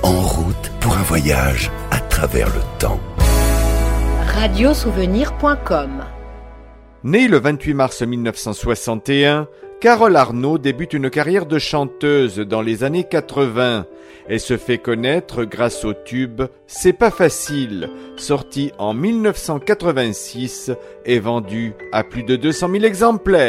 En route pour un voyage à travers le temps. Radiosouvenir.com. Née le 28 mars 1961, Carole Arnaud débute une carrière de chanteuse dans les années 80. Elle se fait connaître grâce au tube « C'est pas facile », sorti en 1986 et vendu à plus de 200 000 exemplaires.